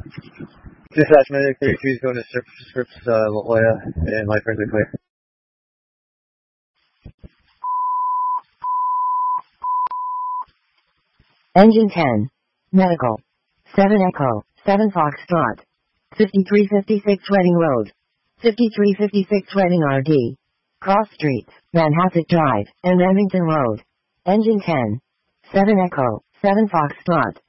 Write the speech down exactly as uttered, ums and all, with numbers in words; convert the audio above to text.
Dispatch medic thirty-two is going to Scripps, uh, La Jolla, and my friends are clear. Engine ten. Medical. seven Echo, seven Foxtrot. fifty-three fifty-six Reading Road. fifty-three fifty-six Reading R D. Cross Streets, Manhasset Drive, and Remington Road. Engine ten. seven Echo, seven Foxtrot.